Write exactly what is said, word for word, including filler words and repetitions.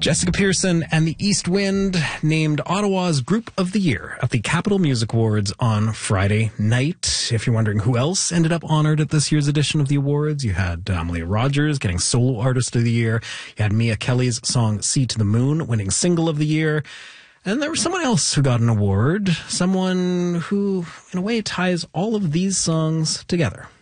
Jessica Pearson and the East Wind named Ottawa's Group of the Year at the Capitol Music Awards on Friday night. If you're wondering who else ended up honored at this year's edition of the awards, you had uh, Malia Rogers getting Solo Artist of the Year. You had Mia Kelly's song Sea to the Moon winning Single of the Year. And there was someone else who got an award, someone who, in a way, ties all of these songs together.